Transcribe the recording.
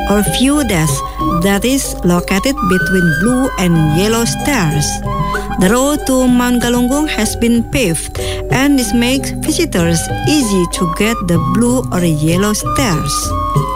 or view desk that is located between blue and yellow stairs. The road to Mount Galunggung has been paved, and this makes visitors easy to get the blue or yellow stairs.